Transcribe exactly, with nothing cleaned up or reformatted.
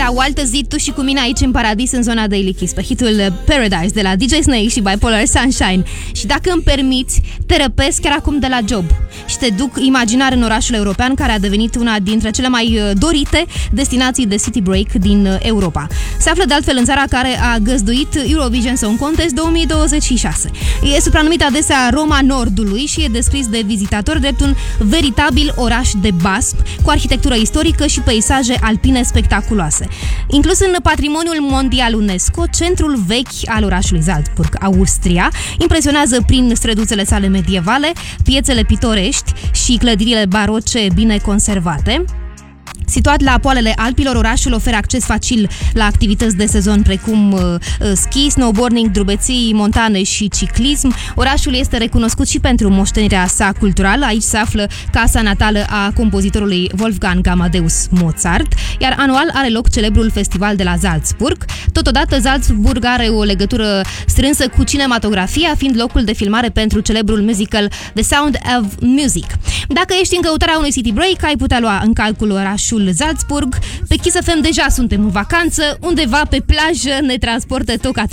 o altă zi tu și cu mine aici în Paradis, în zona Daily Kiss, pe hitul Paradise de la D J Snake și Bipolar Sunshine. Și dacă îmi permiți, te răpesc chiar acum de la job și te duc imaginar în orașul european care a devenit una dintre cele mai dorite destinații de city break din Europa. Se află de altfel în țara care a găzduit Eurovision Song Contest două mii douăzeci și șase. E supranumit adesea Roma Nordului și e descris de vizitatori drept un veritabil oraș de basm, cu arhitectură istorică și peisaje alpine spectaculoase. Inclus în patrimoniul mondial UNESCO, centrul vechi al orașului Salzburg, Austria, impresionează prin străduțele sale medievale, piețele pitorești și clădirile baroce bine conservate. Situat la poalele Alpilor, orașul oferă acces facil la activități de sezon precum uh, ski, snowboarding, drubeții montane și ciclism. Orașul este recunoscut și pentru moștenirea sa culturală. Aici se află casa natală a compozitorului Wolfgang Amadeus Mozart, iar anual are loc celebrul festival de la Salzburg. Totodată, Salzburg are o legătură strânsă cu cinematografia, fiind locul de filmare pentru celebrul musical The Sound of Music. Dacă ești în căutarea unui city break, ai putea lua în calcul orașul Salzburg. Pe Kiss F M deja suntem în vacanță, undeva pe plajă ne transportă toca